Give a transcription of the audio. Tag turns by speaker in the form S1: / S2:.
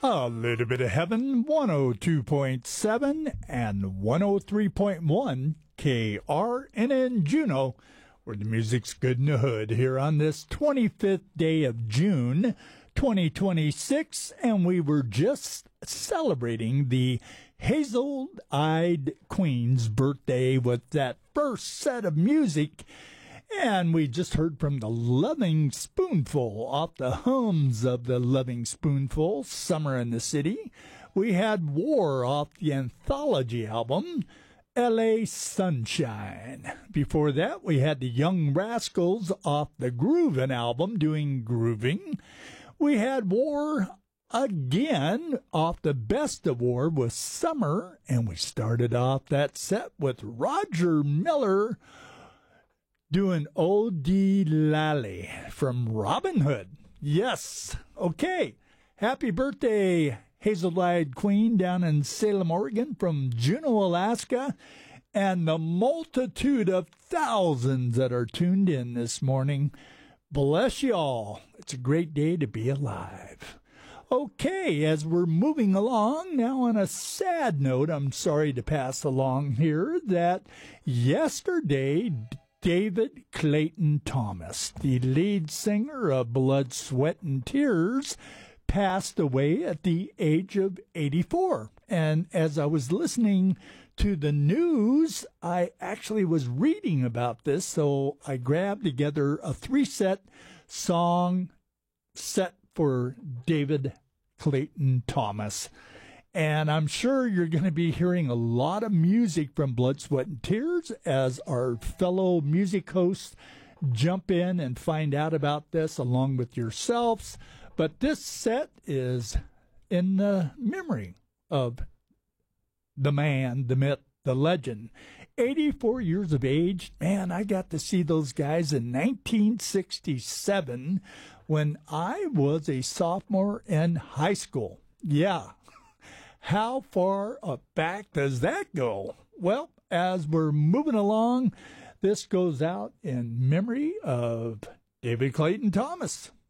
S1: A little bit of heaven, 102.7 and 103.1 KRNN Juneau, where the music's good in the hood here on this 25th day of June, 2026. And we were just celebrating the Hazel-Eyed Queen's birthday with that first set of music. And we just heard from the Loving Spoonful off the hums of the Loving Spoonful, Summer in the City. We had War off the anthology album, L.A. Sunshine. Before that, we had the Young Rascals off the Groovin' album doing Grooving. We had War again off the Best of War with Summer. And we started off that set with Roger Miller doing O.D. Lally from Robin Hood. Yes. Okay. Happy birthday, Hazel-Eyed Queen down in Salem, Oregon from Juneau, Alaska, and the multitude of thousands that are tuned in this morning. Bless you all. It's a great day to be alive. Okay, as we're moving along, now on a sad note, I'm sorry to pass along here that yesterday, David Clayton Thomas, the lead singer of Blood, Sweat, and Tears, passed away at the age of 84. And as I was listening to the news, I actually was reading about this, so I grabbed together a 3-set song set for David Clayton Thomas. And I'm sure you're going to be hearing a lot of music from Blood, Sweat, and Tears as our fellow music hosts jump in and find out about this along with yourselves. But this set is in the memory of the man, the myth, the legend. 84 years of age. Man, I got to see those guys in 1967 when I was a sophomore in high school. Yeah. How far back does that go? Well, as we're moving along, this goes out in memory of David Clayton Thomas.